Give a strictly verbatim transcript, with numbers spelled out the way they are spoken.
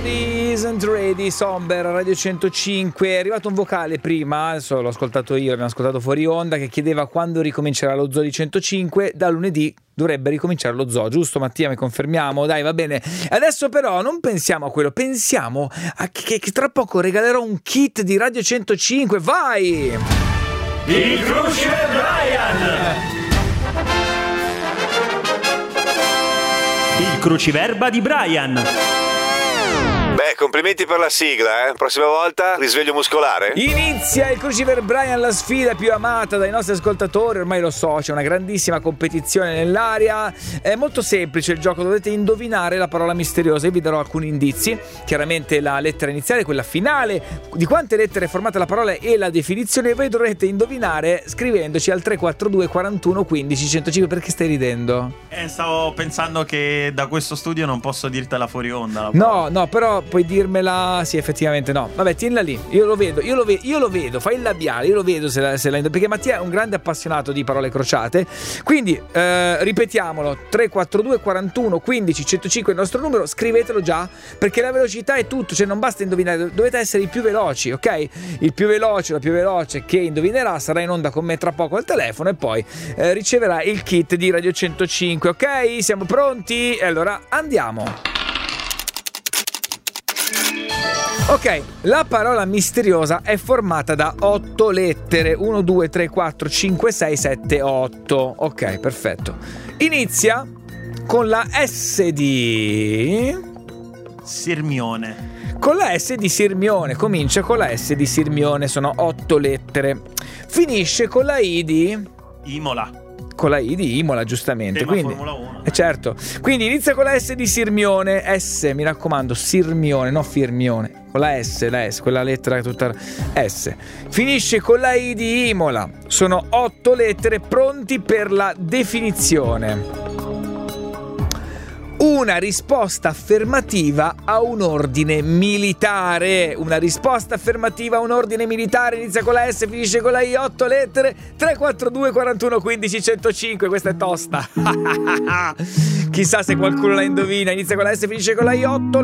Everybody Isn't Ready, Somber, Radio centocinque. È arrivato un vocale prima, adesso l'ho ascoltato io, l'ho ascoltato fuori onda, che chiedeva quando ricomincerà lo Zoo di centocinque. Da lunedì dovrebbe ricominciare lo Zoo, giusto Mattia? Mi confermiamo? Dai, va bene. Adesso però non pensiamo a quello, pensiamo a che, che tra poco regalerò un kit di Radio centocinque. Vai! Il Crucifer Brian! Il cruciverba di Brian. Beh, complimenti per la sigla, eh. Prossima volta risveglio muscolare. Inizia il Crucifer Brian, la sfida più amata dai nostri ascoltatori. Ormai lo so, c'è una grandissima competizione nell'aria. È molto semplice il gioco, dovete indovinare la parola misteriosa. Io vi darò alcuni indizi. Chiaramente la lettera iniziale, quella finale, di quante lettere è formata la parola e la definizione. Voi dovrete indovinare scrivendoci al tre quattro due quarantuno quindici centocinque. Perché stai ridendo? Eh, stavo pensando che da questo studio non posso dirtela fuori onda. No, no, però puoi dirmela. Sì, effettivamente no. Vabbè, tienila lì. Io lo vedo, io lo vedo, io lo vedo. Fai il labiale, io lo vedo se la, se la perché Mattia è un grande appassionato di parole crociate. Quindi eh, ripetiamolo: tre quattro due quarantuno quindici centocinque è il nostro numero. Scrivetelo già, perché la velocità è tutto. Cioè non basta indovinare, dovete essere i più veloci, ok? Il più veloce, la più veloce che indovinerà sarà in onda con me tra poco al telefono e poi eh, riceverà il kit di Radio centocinque, ok? Siamo pronti? E allora andiamo. Ok, la parola misteriosa è formata da otto lettere. uno, due, tre, quattro, cinque, sei, sette, otto. Ok, perfetto. Inizia con la S di... Sirmione. Con la S di Sirmione. Comincia con la S di Sirmione, sono otto lettere. Finisce con la I di... Imola. Con la I di Imola, giustamente. Tema quindi, Formula uno. Eh, certo. Quindi inizia con la S di Sirmione. S, mi raccomando, Sirmione, no Firmione. Con la S, la S, quella lettera tutta S. Finisce con la I di Imola. Sono otto lettere, pronti per la definizione. Una risposta affermativa a un ordine militare. Una risposta affermativa a un ordine militare. Inizia con la S, finisce con la I, otto lettere. tre quattro due quarantuno quindici centocinque. Questa è tosta. Chissà se qualcuno la indovina. Inizia con la S, finisce con la I, otto